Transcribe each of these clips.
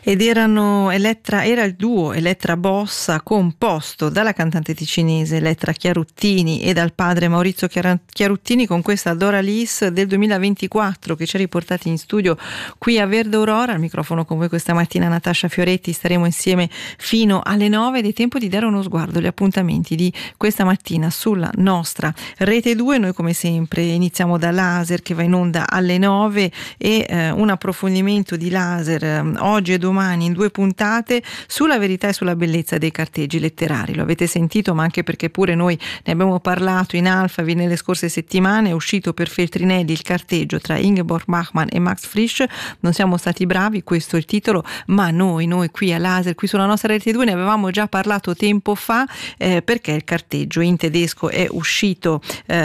Ed era il duo Elettra Bossa, composto dalla cantante ticinese Elettra Chiaruttini e dal padre Maurizio Chiaruttini, con questa Doralis del 2024 che ci ha riportati in studio qui a Verde Aurora. Al microfono con voi questa mattina Natascia Fioretti, staremo insieme fino alle 9 ed è tempo di dare uno sguardo agli appuntamenti di questa mattina sulla nostra Rete 2. Noi come sempre iniziamo da Laser, che va in onda alle 9 e un approfondimento di Laser oggi e domani in 2 puntate sulla verità e sulla bellezza dei carteggi letterari. Lo avete sentito, ma anche perché pure noi ne abbiamo parlato in Alphaville nelle scorse settimane. È uscito per Feltrinelli il carteggio tra Ingeborg Bachmann e Max Frisch. Non siamo stati bravi, questo è il titolo, ma noi qui a Laser, qui sulla nostra Rete 2, ne avevamo già parlato tempo fa, perché il carteggio in tedesco è uscito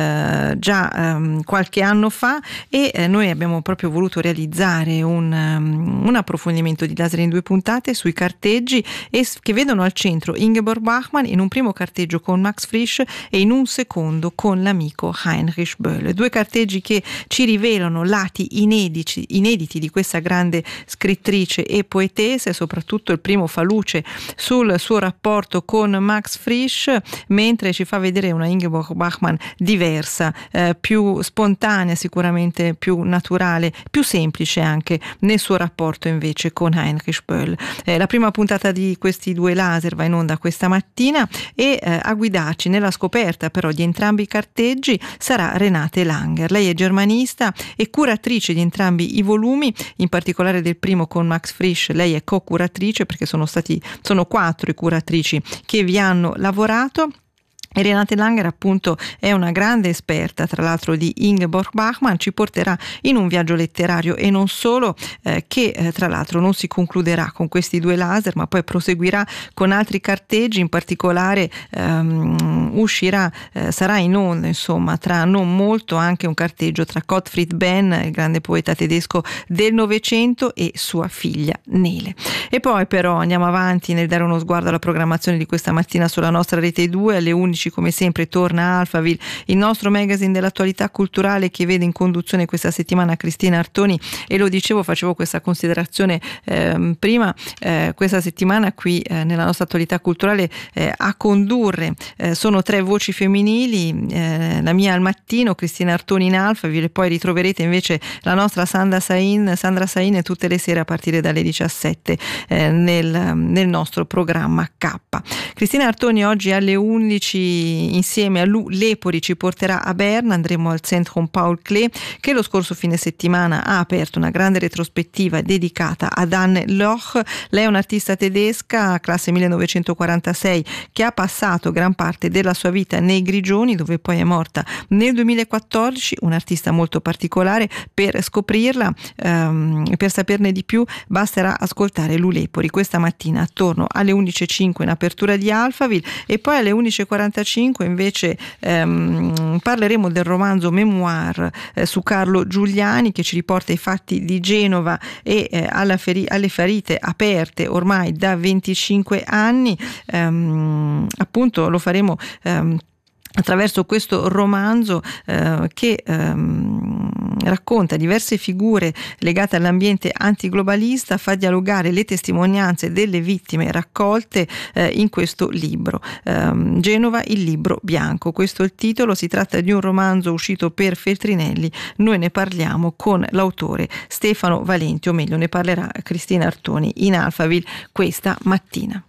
già qualche anno fa e noi abbiamo proprio voluto realizzare un approfondimento di Laser in 2 puntate sui carteggi che vedono al centro Ingeborg Bachmann in un primo carteggio con Max Frisch e in un secondo con l'amico Heinrich Böll. 2 carteggi che ci rivelano lati inediti di questa grande scrittrice e poetessa, e soprattutto il primo fa luce sul suo rapporto con Max Frisch, mentre ci fa vedere una Ingeborg Bachmann diversa, più spontanea, sicuramente più naturale, più semplice anche nel suo rapporto invece con Heinrich Böll. La prima puntata di questi 2 Laser va in onda questa mattina e a guidarci nella scoperta però di entrambi i carteggi sarà Renate Langer. Lei è germanista e curatrice di entrambi i volumi, in particolare del primo con Max Frisch. Lei è co-curatrice perché sono 4 i curatrici che vi hanno lavorato. E Renate Langer appunto è una grande esperta, tra l'altro, di Ingeborg Bachmann. Ci porterà in un viaggio letterario e non solo, che tra l'altro non si concluderà con questi 2 Laser, ma poi proseguirà con altri carteggi. In particolare sarà in onda insomma tra non molto anche un carteggio tra Gottfried Benn, il grande poeta tedesco del Novecento, e sua figlia Nele. E poi però andiamo avanti nel dare uno sguardo alla programmazione di questa mattina sulla nostra Rete 2. Alle 11 come sempre torna Alphaville, il nostro magazine dell'attualità culturale, che vede in conduzione questa settimana Cristina Artoni. E lo dicevo, facevo questa considerazione prima, questa settimana qui nella nostra attualità culturale a condurre sono 3 voci femminili, la mia al mattino, Cristina Artoni in Alphaville, e poi ritroverete invece la nostra Sandra Sain tutte le sere a partire dalle 17 nel nostro programma K. Cristina Artoni oggi alle 11 insieme a Lou Lepori ci porterà a Berna. Andremo al Zentrum Paul Klee, che lo scorso fine settimana ha aperto una grande retrospettiva dedicata ad Anne Loch. Lei è un'artista tedesca, classe 1946, che ha passato gran parte della sua vita nei Grigioni, dove poi è morta nel 2014. Un'artista molto particolare. Per scoprirla e per saperne di più basterà ascoltare Lou Lepori questa mattina attorno alle 11.05 in apertura di Alphaville, e poi alle 11.45 invece parleremo del romanzo Memoir su Carlo Giuliani, che ci riporta i fatti di Genova e alle ferite aperte ormai da 25 anni. Appunto lo faremo attraverso questo romanzo che racconta diverse figure legate all'ambiente antiglobalista, fa dialogare le testimonianze delle vittime raccolte in questo libro, Genova, il libro bianco. Questo è il titolo. Si tratta di un romanzo uscito per Feltrinelli. Noi ne parliamo con l'autore Stefano Valenti, o meglio ne parlerà Cristina Artoni in Alphaville questa mattina.